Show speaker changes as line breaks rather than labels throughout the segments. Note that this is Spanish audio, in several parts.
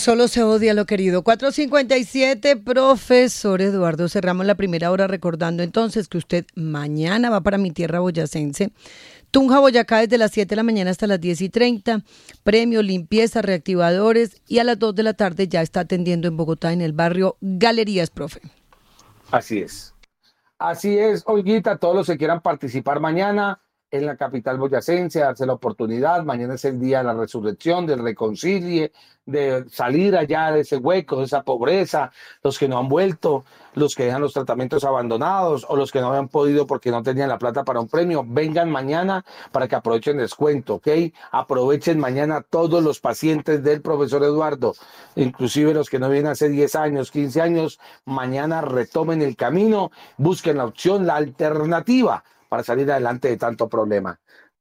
Solo se odia lo querido. 4:57, profesor Eduardo. Cerramos la primera hora recordando entonces que usted mañana va para mi tierra boyacense. Tunja, Boyacá, desde las 7 de la mañana hasta las 10:30. Premio, limpieza, reactivadores. Y a las 2 de la tarde ya está atendiendo en Bogotá, en el barrio Galerías, profe.
Así es. Así es, Olguita, todos los que quieran participar mañana en la capital boyacense, darse la oportunidad. Mañana es el día de la resurrección, del reconcilie, de salir allá de ese hueco, de esa pobreza, los que no han vuelto, los que dejan los tratamientos abandonados o los que no habían podido porque no tenían la plata para un premio. Vengan mañana para que aprovechen descuento, ¿ok? Aprovechen mañana todos los pacientes del profesor Eduardo, inclusive los que no vienen hace 10 años, 15 años, mañana retomen el camino, busquen la opción, la alternativa para salir adelante de tanto problema.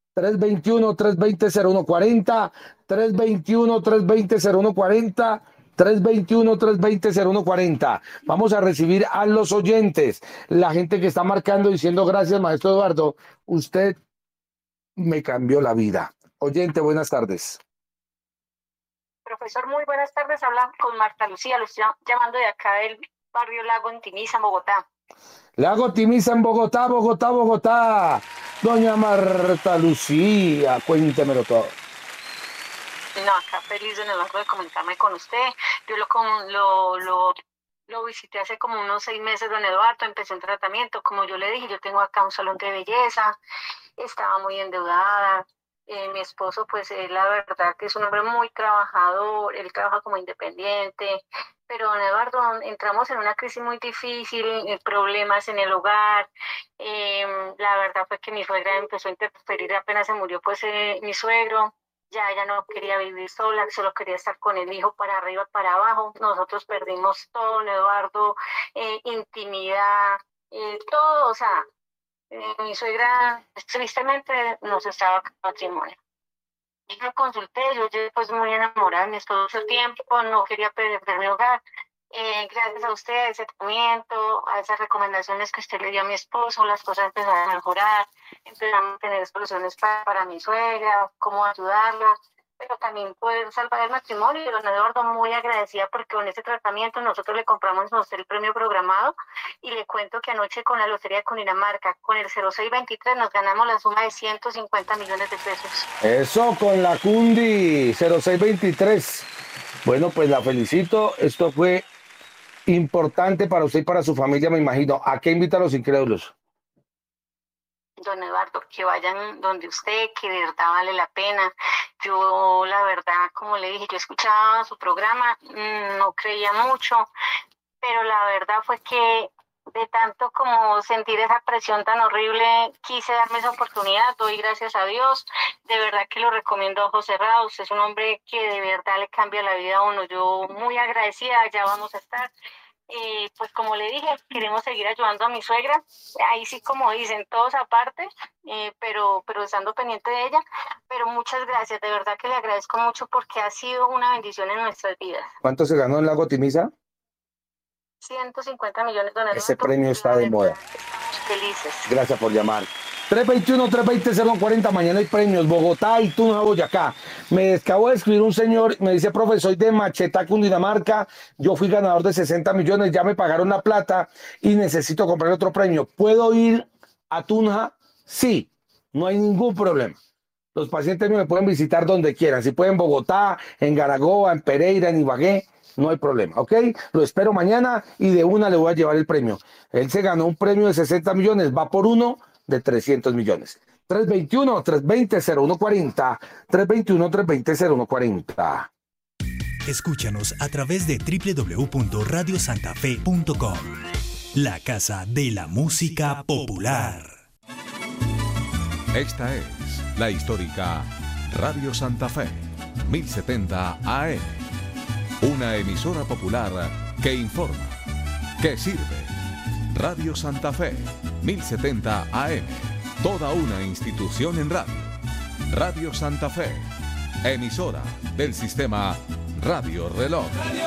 321-320-0140, 321-320-0140, 321-320-0140. Vamos a recibir a los oyentes, la gente que está marcando diciendo gracias, maestro Eduardo, usted me cambió la vida. Oyente, buenas tardes.
Profesor, muy buenas tardes. Habla con Marta Lucía, lo estoy llamando de acá del barrio Lago en Timiza, en Bogotá.
Lago Timiza en Bogotá, Bogotá, Bogotá. Doña Marta Lucía, cuéntemelo todo.
No, acá feliz en el marco de comunicarme con usted. Yo lo visité hace como unos 6 meses, don Eduardo, empecé un tratamiento. Como yo le dije, yo tengo acá un salón de belleza, estaba muy endeudada. Mi esposo, pues, la verdad que es un hombre muy trabajador, él trabaja como independiente, pero don Eduardo, entramos en una crisis muy difícil, problemas en el hogar. La verdad fue que mi suegra empezó a interferir apenas se murió, pues, mi suegro. Ya ella no quería vivir sola, solo quería estar con el hijo para arriba, para abajo. Nosotros perdimos todo, don Eduardo, intimidad, todo, o sea, mi suegra tristemente nos estaba con matrimonio. Yo me consulté, yo llegué pues muy enamorada de mi esposo mucho tiempo, no quería perder mi hogar. Gracias a usted, a ese tratamiento, a esas recomendaciones que usted le dio a mi esposo, las cosas empezaron a mejorar, empezamos a tener soluciones para mi suegra, cómo ayudarla, pero también poder salvar el matrimonio. Y don Eduardo, muy agradecida porque con ese tratamiento nosotros le compramos a usted el premio programado y le cuento que anoche con la Lotería de Cundinamarca, con el 0623 nos ganamos la suma de 150 millones de pesos.
Eso con la Cundi 0623. Bueno, pues la felicito. Esto fue importante para usted y para su familia, me imagino. ¿A qué invita a los incrédulos?
Don Eduardo, que vayan donde usted, que de verdad vale la pena. Yo, la verdad, como le dije, yo escuchaba su programa, no creía mucho, pero la verdad fue que de tanto como sentir esa presión tan horrible, quise darme esa oportunidad, doy gracias a Dios, de verdad que lo recomiendo a ojos cerrados, es un hombre que de verdad le cambia la vida a uno. Yo muy agradecida, ya vamos a estar. Pues como le dije, queremos seguir ayudando a mi suegra, ahí sí como dicen, todos aparte, pero estando pendiente de ella, pero muchas gracias, de verdad que le agradezco mucho porque ha sido una bendición en nuestras vidas.
¿Cuánto se ganó en Lago Timiza?
150 millones de dólares.
Ese premio está de moda.
Estamos felices.
Gracias por llamar. 321-320-0140, mañana hay premios, Bogotá y Tunja, Boyacá. Me acabo de escribir un señor, me dice, profe, soy de Machetá, Cundinamarca, yo fui ganador de 60 millones, ya me pagaron la plata y necesito comprar otro premio. ¿Puedo ir a Tunja? Sí, no hay ningún problema. Los pacientes me pueden visitar donde quieran, si pueden en Bogotá, en Garagoa, en Pereira, en Ibagué, no hay problema, ¿ok? Lo espero mañana y de una le voy a llevar el premio. Él se ganó un premio de 60 millones, va por uno de 300 millones. 321-320-0140, 321-320-0140.
Escúchanos a través de www.radiosantafe.com, la casa de la música popular.
Esta es la histórica Radio Santa Fe, 1070 AM. Una emisora popular que informa, que sirve. Radio Santa Fe, 1070 AM. Toda una institución en radio. Radio Santa Fe, emisora del sistema Radio Reloj.